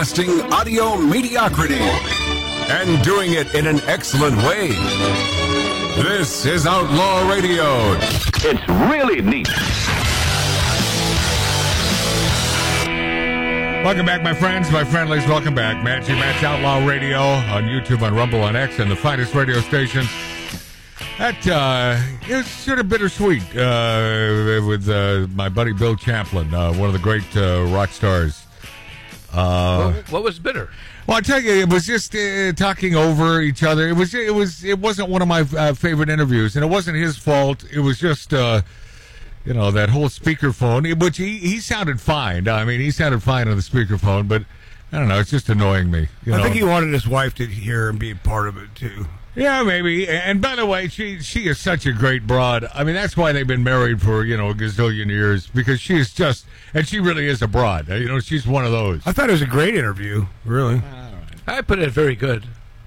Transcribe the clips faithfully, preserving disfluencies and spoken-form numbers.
Broadcasting audio mediocrity and doing it in an excellent way. This is Outlaw Radio. It's really neat. Welcome back, my friends, my friendlies. Welcome back. Matt G. Matt's Outlaw Radio on YouTube, on Rumble, on X, and the finest radio stations. That uh, is sort of bittersweet uh, with uh, my buddy Bill Champlin, uh, one of the great uh, rock stars. Uh, what, what was bitter? Well, I tell you, it was just uh, talking over each other. It was, it was, it wasn't one of my uh, favorite interviews, and it wasn't his fault. It was just, uh, you know, that whole speakerphone, which he, he sounded fine. I mean, he sounded fine on the speakerphone, but I don't know, it's just annoying me. You I know? think he wanted his wife to hear and be a part of it too. Yeah, maybe. And by the way, she she is such a great broad. I mean, that's why they've been married for, you know, a gazillion years, because she is just, and she really is a broad. You know, she's one of those. I thought it was a great interview, really. I put it very good.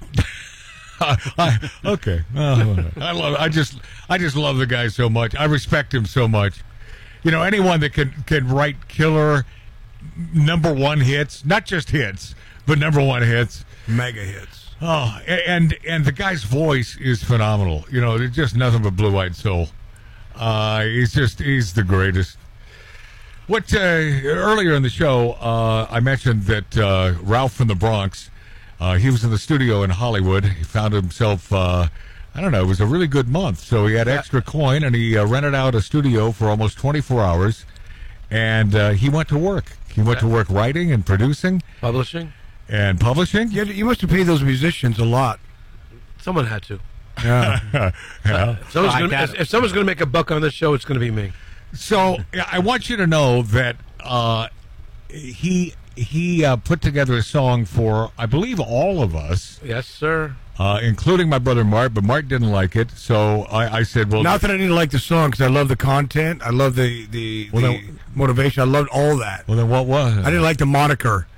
I, okay. Oh, I love. I just. I just love the guy so much. I respect him so much. You know, anyone that can can write killer number one hits, not just hits, but number one hits, mega hits. Oh, and and the guy's voice is phenomenal. You know, it's just nothing but blue-eyed soul. Uh, he's just he's the greatest. What uh, earlier in the show, uh, I mentioned that uh, Ralph from the Bronx. Uh, he was in the studio in Hollywood. He found himself. Uh, I don't know. It was a really good month, so he had extra coin, and he uh, rented out a studio for almost twenty-four hours, and uh, he went to work. He went to work writing and producing, publishing, and publishing. Yeah, you must have paid those musicians a lot. Someone had to. Yeah. yeah. If someone's gonna, if, if someone's going to make a buck on this show, it's going to be me. So I want you to know that uh, he he uh, put together a song for, I believe, all of us. Yes, sir. Uh, including my brother Mark, but Mark didn't like it, so I, I said, "Well, not that I didn't like the song, because I love the content, I love the the, well, the then, motivation, I loved all that." Well, then what was? I didn't like the moniker.